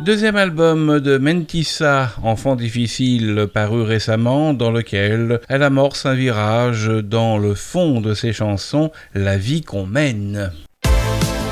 Deuxième album de Mentissa, Enfant difficile, paru récemment, dans lequel elle amorce un virage dans le fond de ses chansons, la vie qu'on mène.